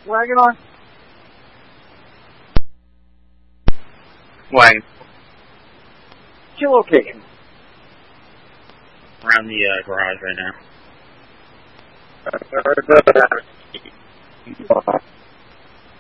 Wagon on? Wagon. What's your location? Around the garage right now.